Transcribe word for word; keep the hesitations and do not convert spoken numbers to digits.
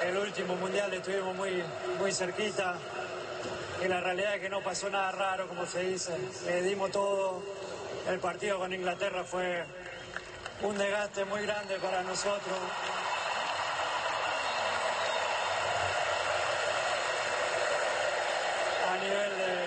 el último mundial estuvimos muy, muy cerquita y la realidad es que no pasó nada raro, como se dice. Le dimos todo. El partido con Inglaterra fue un desgaste muy grande para nosotros.